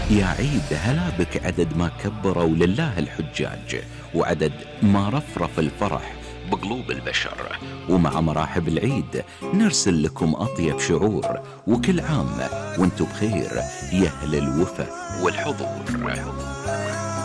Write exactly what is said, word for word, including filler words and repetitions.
يا عيد هلا بك، عدد ما كبروا لله الحجاج، وعدد ما رفرف الفرح بقلوب البشر. ومع مراحب العيد نرسل لكم أطيب شعور، وكل عام وانتم بخير يا أهل الوفا والحضور.